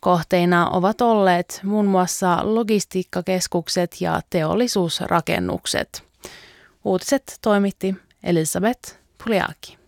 Kohteina ovat olleet muun muassa logistiikkakeskukset ja teollisuusrakennukset. Uutiset toimitti Elisabeth Puliaki.